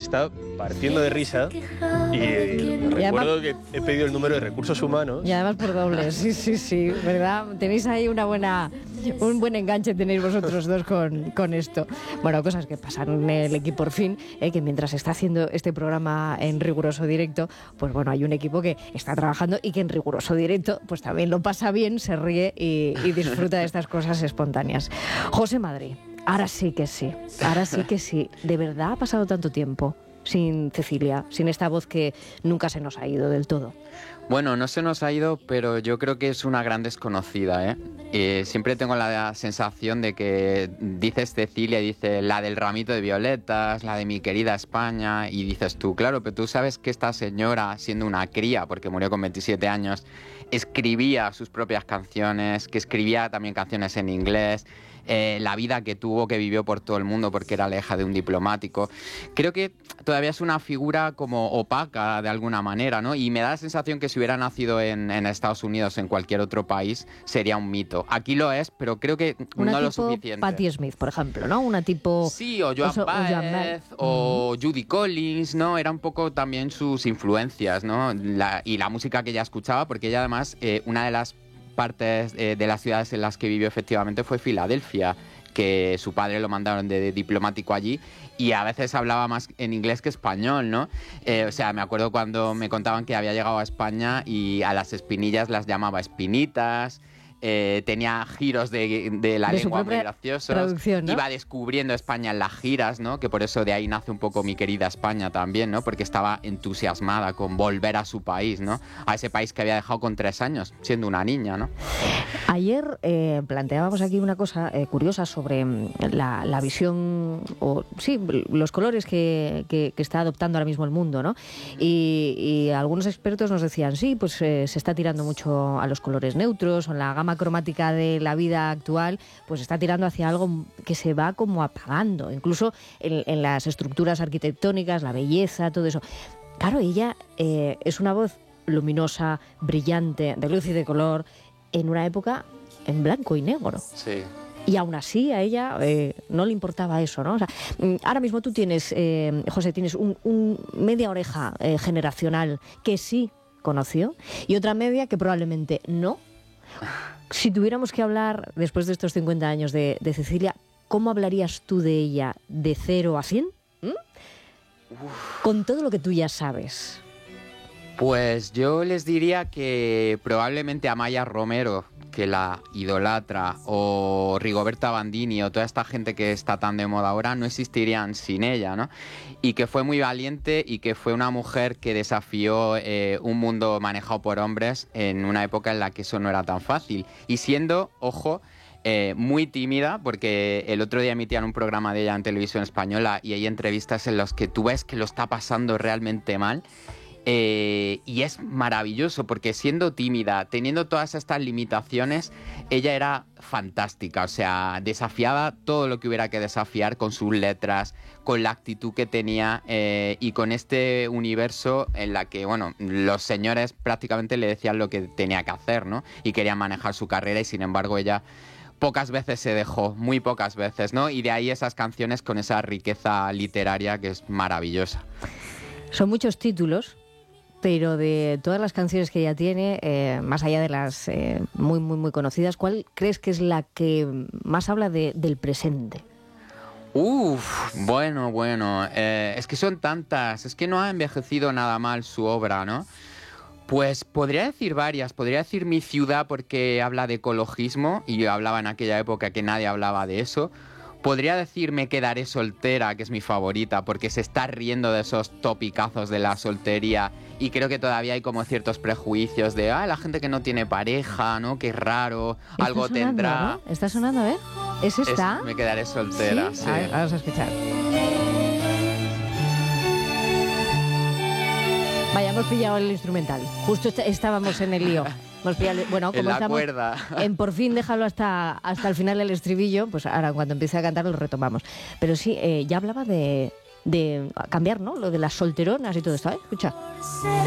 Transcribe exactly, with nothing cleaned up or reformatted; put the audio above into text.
está partiendo de risa y, y recuerdo además, que he pedido el número de recursos humanos. Y además por doble, sí, sí, sí, ¿verdad? Tenéis ahí una buena, un buen enganche tenéis vosotros dos con, con esto. Bueno, cosas que pasan en el equipo por fin, eh, que mientras está haciendo este programa en riguroso directo, pues bueno, hay un equipo que está trabajando y que en riguroso directo pues también lo pasa bien, se ríe y, y disfruta de estas cosas espontáneas. José Madrid. Ahora sí que sí, ahora sí que sí. ¿De verdad ha pasado tanto tiempo sin Cecilia, sin esta voz que nunca se nos ha ido del todo? Bueno, no se nos ha ido, pero yo creo que es una gran desconocida, ¿eh? Eh, siempre tengo la sensación de que dices Cecilia y dices la del ramito de violetas, la de mi querida España, y dices tú, claro, pero tú sabes que esta señora, siendo una cría, porque murió con veintisiete años, escribía sus propias canciones, que escribía también canciones en inglés, eh, la vida que tuvo, que vivió por todo el mundo porque era la hija de un diplomático. Creo que todavía es una figura como opaca de alguna manera, ¿no? Y me da la sensación que si hubiera nacido en, en Estados Unidos o en cualquier otro país sería un mito. Aquí lo es, pero creo que una no tipo lo suficiente. Patti Smith, por ejemplo, ¿no? Una tipo... Sí, o Joan Baez, o, o mm. Judy Collins, ¿no? Era un poco también sus influencias, ¿no? La, y la música que ella escuchaba, porque ella además, eh, una de las partes eh, de las ciudades en las que vivió efectivamente fue Filadelfia, que su padre lo mandaron de, de diplomático allí y a veces hablaba más en inglés que español, ¿no? Eh, o sea, me acuerdo cuando me contaban que había llegado a España y a las espinillas las llamaba espinitas. Eh, tenía giros de, de la de lengua muy graciosos, ¿no? Iba descubriendo España en las giras, ¿no? Que por eso de ahí nace un poco mi querida España también, ¿no? Porque estaba entusiasmada con volver a su país, ¿no? A ese país que había dejado con tres años, siendo una niña, ¿no? Ayer eh, planteábamos aquí una cosa eh, curiosa sobre la, la visión, o sí, los colores que, que, que está adoptando ahora mismo el mundo, ¿no? Y, y algunos expertos nos decían, sí, pues eh, se está tirando mucho a los colores neutros, o en la gama cromática de la vida actual, pues está tirando hacia algo que se va como apagando, incluso en, en las estructuras arquitectónicas, la belleza, todo eso. Claro, ella eh, es una voz luminosa, brillante, de luz y de color, en una época en blanco y negro. Sí. Y aún así a ella eh, no le importaba eso, ¿no? O sea, ahora mismo tú tienes, eh, José, tienes un, un media oreja eh, generacional que sí conoció y otra media que probablemente no. Si tuviéramos que hablar, después de estos cincuenta años de, de Cecilia, ¿cómo hablarías tú de ella de cero a cien? ¿Mm? Con todo lo que tú ya sabes. Pues yo les diría que probablemente Amaya Romero, que la idolatra, o Rigoberta Bandini, o toda esta gente que está tan de moda ahora, no existirían sin ella, ¿no? Y que fue muy valiente y que fue una mujer que desafió eh, un mundo manejado por hombres en una época en la que eso no era tan fácil. Y siendo, ojo, eh, muy tímida, porque el otro día emitían un programa de ella en televisión española y hay entrevistas en las que tú ves que lo está pasando realmente mal. Eh, y es maravilloso porque siendo tímida, teniendo todas estas limitaciones, ella era fantástica, o sea, desafiaba todo lo que hubiera que desafiar con sus letras, con la actitud que tenía eh, y con este universo en la que, bueno, los señores prácticamente le decían lo que tenía que hacer, ¿no? Y querían manejar su carrera y sin embargo ella pocas veces se dejó, muy pocas veces, ¿no? Y de ahí esas canciones con esa riqueza literaria que es maravillosa. Son muchos títulos, pero de todas las canciones que ella tiene, eh, más allá de las eh, muy, muy, muy conocidas, ¿cuál crees que es la que más habla de, del presente? Uf, bueno, bueno, eh, es que son tantas, es que no ha envejecido nada mal su obra, ¿no? Pues podría decir varias, podría decir Mi ciudad porque habla de ecologismo y yo hablaba en aquella época que nadie hablaba de eso. Podría decir Me quedaré soltera, que es mi favorita, porque se está riendo de esos topicazos de la soltería y creo que todavía hay como ciertos prejuicios de ah, la gente que no tiene pareja, ¿no? Qué raro, algo sonando, tendrá. ¿no? Está sonando, ¿eh? ¿Es esta? Es Me quedaré soltera, sí. sí. A ver, vamos a escuchar. Vaya, hemos pillado el instrumental. Justo est- estábamos en el lío. Hemos pillado, bueno, como en la estamos cuerda. En por fin déjalo hasta, hasta el final del estribillo, pues ahora cuando empiece a cantar lo retomamos. Pero sí, eh, ya hablaba de, de cambiar, ¿no? Lo de las solteronas y todo esto, ¿eh? Escucha.